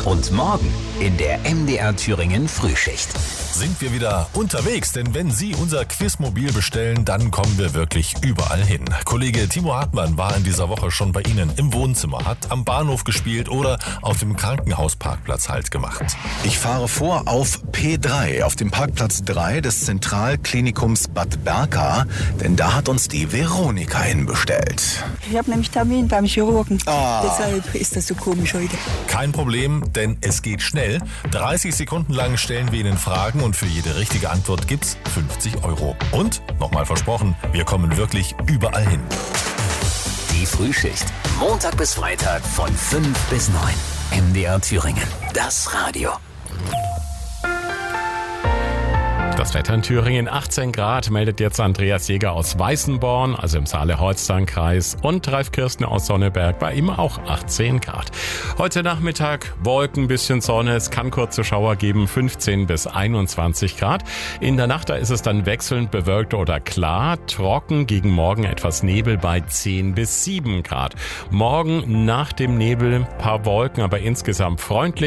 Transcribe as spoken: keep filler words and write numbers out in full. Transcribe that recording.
Und morgen in der M D R Thüringen Frühschicht sind wir wieder unterwegs, denn wenn Sie unser Quizmobil bestellen, dann kommen wir wirklich überall hin. Kollege Timo Hartmann war in dieser Woche schon bei Ihnen im Wohnzimmer, hat am Bahnhof gespielt oder auf dem Krankenhausparkplatz Halt gemacht. Ich fahre vor auf P drei, auf dem Parkplatz drei des Zentralklinikums Bad Berka, denn da hat uns die Veronika hinbestellt. Ich habe nämlich Termin beim Chirurgen, Ah. deshalb ist das so komisch heute. Kein Problem, denn es geht schnell. dreißig Sekunden lang stellen wir Ihnen Fragen und für jede richtige Antwort gibt's fünfzig Euro. Und, nochmal versprochen, wir kommen wirklich überall hin. Die Frühschicht. Montag bis Freitag von fünf bis neun. M D R Thüringen. Das Radio. Das Wetter in Thüringen, achtzehn Grad, meldet jetzt Andreas Jäger aus Weißenborn, also im Saale-Holstein-Kreis, und Ralf Kirsten aus Sonneberg, bei ihm auch achtzehn Grad. Heute Nachmittag Wolken, bisschen Sonne, es kann kurze Schauer geben, fünfzehn bis einundzwanzig Grad. In der Nacht, da ist es dann wechselnd bewölkt oder klar, trocken, gegen Morgen etwas Nebel bei zehn bis sieben Grad. Morgen nach dem Nebel ein paar Wolken, aber insgesamt freundlich.